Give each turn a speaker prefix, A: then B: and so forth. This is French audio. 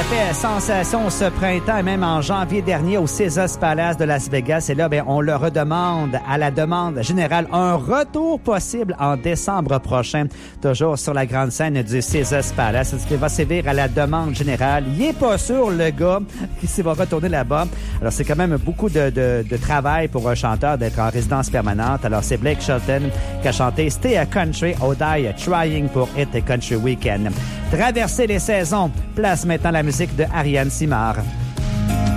A: fait sensation ce printemps et même en janvier dernier au Caesars Palace de Las Vegas. Et là, on le redemande à la demande générale. Un retour possible en décembre prochain, toujours sur la grande scène du Caesars Palace. C'est ce qui va sévir à la demande générale. Il est pas sûr, le gars, qui va retourner là-bas. Alors, c'est quand même beaucoup de travail pour un chanteur d'être en résidence permanente. Alors, c'est Blake Shelton qui a chanté Stay a Country, Oh Die Trying pour Hit Country Weekend. Traverser les saisons. Place maintenant la musique de Ariane Simard.